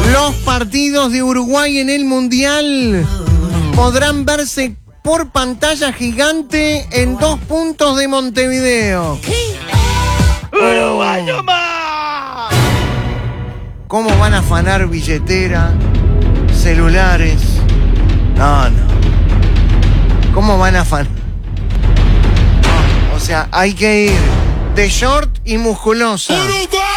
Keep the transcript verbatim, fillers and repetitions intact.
Los partidos de Uruguay en el Mundial podrán verse por pantalla gigante en dos puntos de Montevideo. ¡Uruguayo más! ¿Cómo van a afanar billetera, celulares? No, no. ¿Cómo van a afanar? No, o sea, hay que ir de short y musculosa. ¡Uruguay!